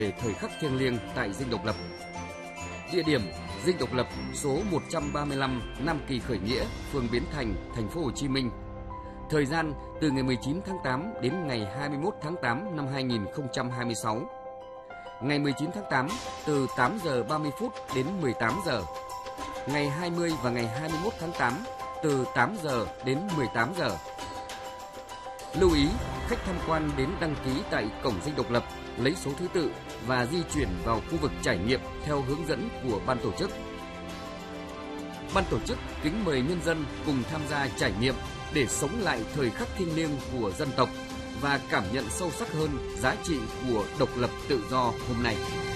về thời khắc thiêng liêng tại Dinh Độc Lập. Địa điểm: Dinh Độc Lập, số 135, Nam Kỳ Khởi Nghĩa, phường Biến Thành, thành phố Hồ Chí Minh. Thời gian: từ ngày 19 tháng 8 đến ngày 21 tháng 8 năm 2026. Ngày 19 tháng 8 từ 8 giờ 30 phút đến 18 giờ. Ngày 20 và ngày 21 tháng 8 từ 8 giờ đến 18 giờ. Lưu ý, khách tham quan đến đăng ký tại cổng Dinh Độc Lập, lấy số thứ tự và di chuyển vào khu vực trải nghiệm theo hướng dẫn của ban tổ chức. Ban tổ chức kính mời nhân dân cùng tham gia trải nghiệm để sống lại thời khắc thiêng liêng của dân tộc và cảm nhận sâu sắc hơn giá trị của độc lập tự do hôm nay.